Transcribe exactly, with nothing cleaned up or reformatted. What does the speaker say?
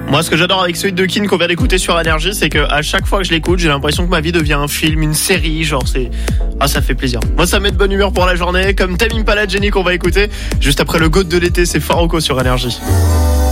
Moi, ce que j'adore avec celui de Kin qu'on vient d'écouter sur Énergie, c'est que à chaque fois que je l'écoute, j'ai l'impression que ma vie devient un film, une série, genre c'est ah ça fait plaisir. Moi, ça me met de bonne humeur pour la journée, comme Tame Impala, Jenny qu'on va écouter juste après le GOAT de l'été, c'est Faroko sur Énergie.